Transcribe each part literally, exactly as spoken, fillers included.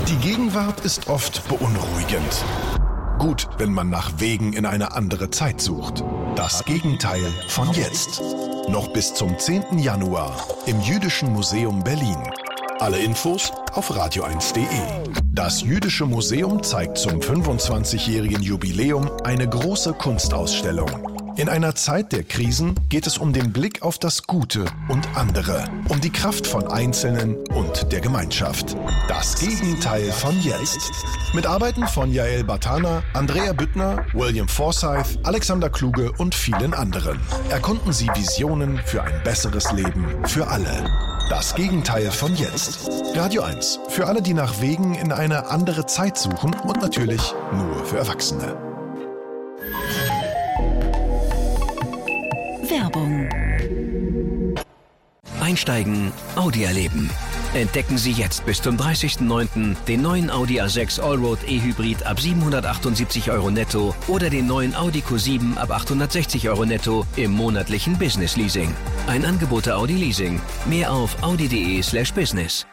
Die Gegenwart ist oft beunruhigend. Gut, wenn man nach Wegen in eine andere Zeit sucht. Das Gegenteil von jetzt. Noch bis zum zehnten Januar im Jüdischen Museum Berlin. Alle Infos auf radio eins punkt de. Das Jüdische Museum zeigt zum fünfundzwanzigjährigen Jubiläum eine große Kunstausstellung. In einer Zeit der Krisen geht es um den Blick auf das Gute und andere, um die Kraft von Einzelnen und der Gemeinschaft. Das Gegenteil von jetzt. Mit Arbeiten von Yael Bartana, Andrea Büttner, William Forsythe, Alexander Kluge und vielen anderen. Erkunden Sie Visionen für ein besseres Leben für alle. Das Gegenteil von jetzt. Radio eins. Für alle, die nach Wegen in eine andere Zeit suchen und natürlich nur für Erwachsene. Werbung. Einsteigen, Audi erleben. Entdecken Sie jetzt bis zum dreißigsten neunten den neuen Audi A sechs Allroad E-Hybrid ab siebenhundertachtundsiebzig Euro netto oder den neuen Audi Q sieben ab achthundertsechzig Euro netto im monatlichen Business Leasing. Ein Angebot der Audi Leasing. Mehr auf audi.de slash business.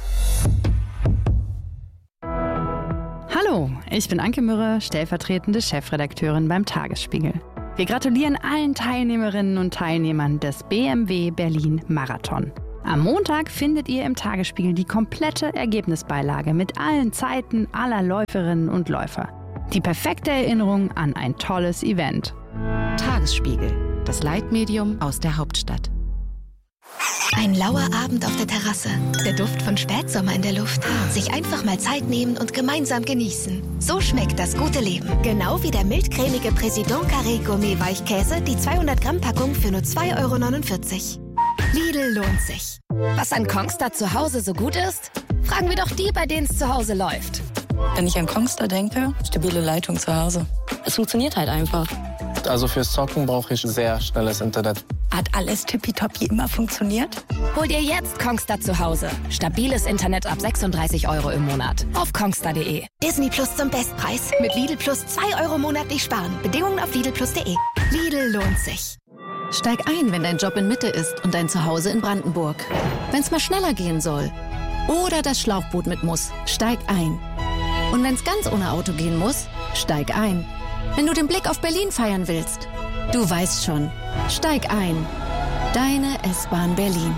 Hallo, ich bin Anke Mürre, stellvertretende Chefredakteurin beim Tagesspiegel. Wir gratulieren allen Teilnehmerinnen und Teilnehmern des B M W Berlin Marathon. Am Montag findet ihr im Tagesspiegel die komplette Ergebnisbeilage mit allen Zeiten aller Läuferinnen und Läufer. Die perfekte Erinnerung an ein tolles Event. Tagesspiegel, das Leitmedium aus der Hauptstadt. Ein lauer Abend auf der Terrasse, der Duft von Spätsommer in der Luft. Sich einfach mal Zeit nehmen und gemeinsam genießen. So schmeckt das gute Leben. Genau wie der mildcremige Président Carré Gourmet Weichkäse, die zweihundert Gramm Packung für nur zwei Euro neunundvierzig. Lidl lohnt sich. Was an Kongstar zu Hause so gut ist? Fragen wir doch die, bei denen es zu Hause läuft. Wenn ich an Kongstar denke, stabile Leitung zu Hause. Es funktioniert halt einfach. Also fürs Zocken brauche ich sehr schnelles Internet. Hat alles tippitoppi immer funktioniert? Hol dir jetzt Kongstar zu Hause. Stabiles Internet ab sechsunddreißig Euro im Monat. Auf kongstar punkt de. Disney Plus zum Bestpreis. Mit Lidl Plus zwei Euro monatlich sparen. Bedingungen auf lidl plus punkt de. Lidl lohnt sich. Steig ein, wenn dein Job in Mitte ist und dein Zuhause in Brandenburg. Wenn's mal schneller gehen soll. Oder das Schlauchboot mit muss. Steig ein. Und wenn's ganz ohne Auto gehen muss, steig ein. Wenn du den Blick auf Berlin feiern willst, du weißt schon, steig ein. Deine S-Bahn Berlin.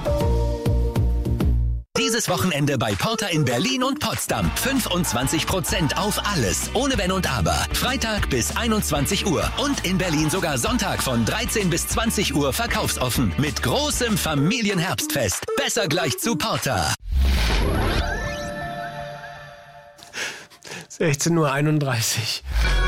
Dieses Wochenende bei Porter in Berlin und Potsdam. fünfundzwanzig Prozent auf alles, ohne Wenn und Aber. Freitag bis einundzwanzig Uhr. Und in Berlin sogar Sonntag von dreizehn bis zwanzig Uhr verkaufsoffen. Mit großem Familienherbstfest. Besser gleich zu Porter. sechzehn Uhr einunddreißig.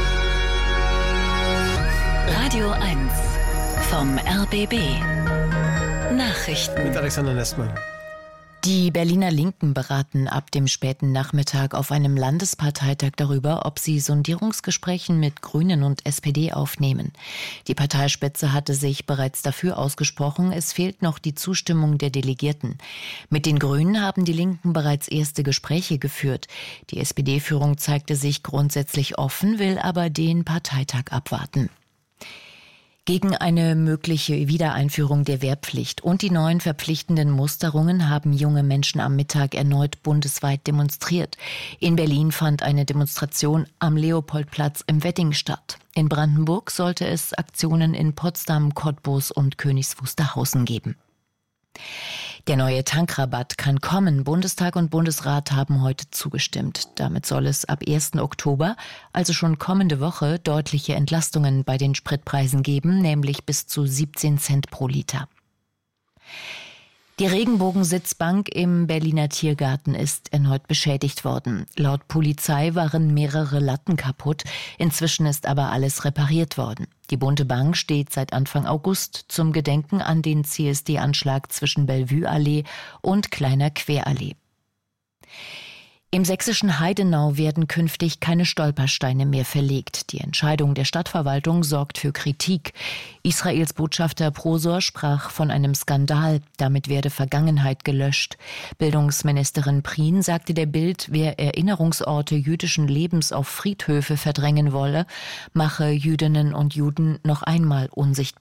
Radio eins vom R B B. Nachrichten. Mit Alexander Nestmann. Die Berliner Linken beraten ab dem späten Nachmittag auf einem Landesparteitag darüber, ob sie Sondierungsgesprächen mit Grünen und S P D aufnehmen. Die Parteispitze hatte sich bereits dafür ausgesprochen, es fehlt noch die Zustimmung der Delegierten. Mit den Grünen haben die Linken bereits erste Gespräche geführt. Die S P D-Führung zeigte sich grundsätzlich offen, will aber den Parteitag abwarten. Gegen eine mögliche Wiedereinführung der Wehrpflicht und die neuen verpflichtenden Musterungen haben junge Menschen am Mittag erneut bundesweit demonstriert. In Berlin fand eine Demonstration am Leopoldplatz im Wedding statt. In Brandenburg sollte es Aktionen in Potsdam, Cottbus und Königs Wusterhausen geben. Der neue Tankrabatt kann kommen. Bundestag und Bundesrat haben heute zugestimmt. Damit soll es ab ersten Oktober, also schon kommende Woche, deutliche Entlastungen bei den Spritpreisen geben, nämlich bis zu siebzehn Cent pro Liter. Die Regenbogensitzbank im Berliner Tiergarten ist erneut beschädigt worden. Laut Polizei waren mehrere Latten kaputt. Inzwischen ist aber alles repariert worden. Die bunte Bank steht seit Anfang August zum Gedenken an den C S D-Anschlag zwischen Bellevue-Allee und Kleiner Querallee. Im sächsischen Heidenau werden künftig keine Stolpersteine mehr verlegt. Die Entscheidung der Stadtverwaltung sorgt für Kritik. Israels Botschafter Prosor sprach von einem Skandal. Damit werde Vergangenheit gelöscht. Bildungsministerin Prien sagte der Bild, wer Erinnerungsorte jüdischen Lebens auf Friedhöfe verdrängen wolle, mache Jüdinnen und Juden noch einmal unsichtbar.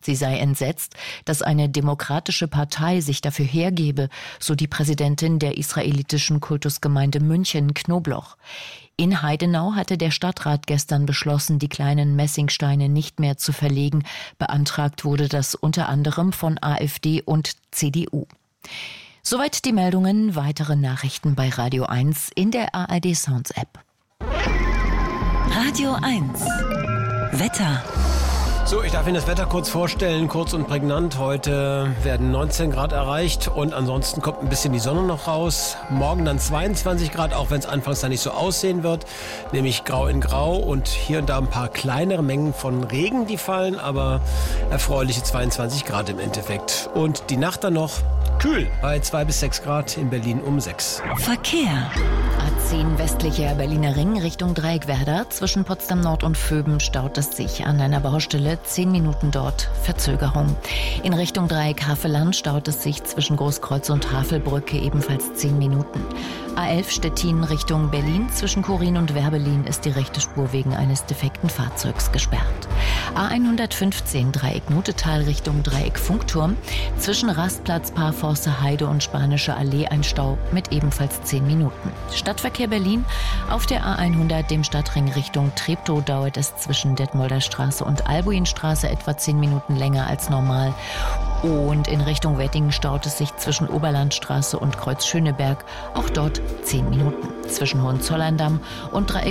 Sie sei entsetzt, dass eine demokratische Partei sich dafür hergebe, so die Präsidentin der israelitischen Kultusgemeinde München, Knobloch. In Heidenau hatte der Stadtrat gestern beschlossen, die kleinen Messingsteine nicht mehr zu verlegen. Beantragt wurde das unter anderem von AfD und C D U. Soweit die Meldungen. Weitere Nachrichten bei Radio eins in der A R D Sounds App. Radio eins Wetter. So, ich darf Ihnen das Wetter kurz vorstellen, kurz und prägnant. Heute werden neunzehn Grad erreicht und ansonsten kommt ein bisschen die Sonne noch raus. Morgen dann zweiundzwanzig Grad, auch wenn es anfangs dann nicht so aussehen wird, nämlich grau in grau und hier und da ein paar kleinere Mengen von Regen, die fallen, aber erfreuliche zweiundzwanzig Grad im Endeffekt. Und die Nacht dann noch kühl bei zwei bis sechs Grad, in Berlin um sechs. Verkehr. A zehn westlicher Berliner Ring Richtung Dreieckwerder. Zwischen Potsdam Nord und Vöben staut es sich an einer Baustelle. Zehn Minuten dort Verzögerung. In Richtung Dreieck Havelland staut es sich zwischen Großkreuz und Havelbrücke ebenfalls zehn Minuten. A elf Stettin Richtung Berlin. Zwischen Chorin und Werbelin ist die rechte Spur wegen eines defekten Fahrzeugs gesperrt. A hundertfünfzehn Dreieck Nutetal Richtung Dreieck Funkturm. Zwischen Rastplatz, Parforster Heide und Spanische Allee ein Stau mit ebenfalls zehn Minuten. Stadtverkehr Berlin. Auf der A hundert, dem Stadtring Richtung Treptow, dauert es zwischen Detmolder Straße und Albuinstraße etwa zehn Minuten länger als normal. Und in Richtung Wettingen staut es sich zwischen Oberlandstraße und Kreuz Schöneberg. Auch dort zehn Minuten. Zwischen Hohenzollern-Damm und Dreieck